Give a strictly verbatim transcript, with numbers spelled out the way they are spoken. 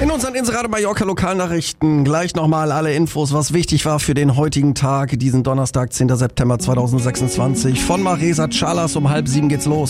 In unseren Inseradio Mallorca Lokalnachrichten gleich nochmal alle Infos, was wichtig war für den heutigen Tag, diesen Donnerstag, zehnten September zweitausendsechsundzwanzig. Von Maresa Chalas um halb sieben geht's los.